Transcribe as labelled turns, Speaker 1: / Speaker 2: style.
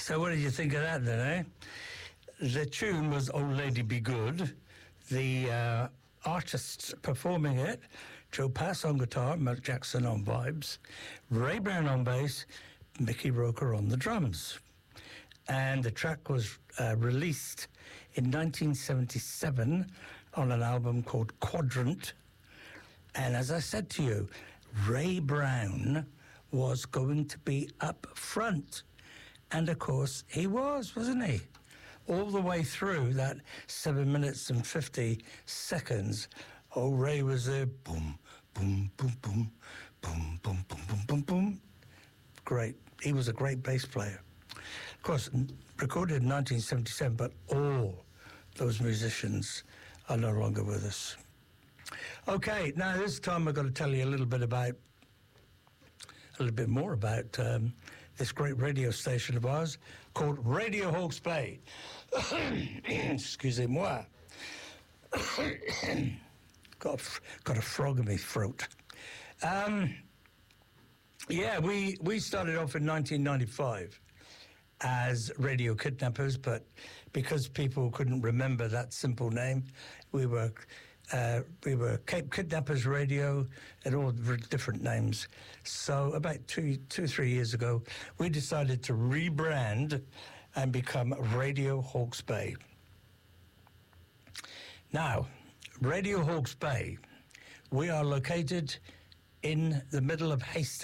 Speaker 1: So what did you think of that then, eh? The tune was Old Lady Be Good. The artists performing it, Joe Pass on guitar, Mark Jackson on vibes, Ray Brown on bass, Mickey Roker on the drums. And the track was released in 1977 on an album called Quadrant. And as I said to you, Ray Brown was going to be up front. And of course, he was, wasn't he? All the way through that 7 minutes and 50 seconds, Ray was there. Boom, boom, boom, boom, boom, boom, boom, boom, boom, boom. Great. He was a great bass player. Of course, recorded in 1977, but all those musicians are no longer with us. Okay, now this time I've got to tell you a little bit more about this great radio station of ours called Radio Hawke's Bay. Excusez-moi. got a frog in my throat. We started off in 1995 as Radio Kidnappers, but because people couldn't remember that simple name, we were Cape Kidnappers Radio and all different names. So about 3 years ago, we decided to rebrand and become Radio Hawke's Bay. Now, Radio Hawke's Bay, we are located in the middle of Hastings.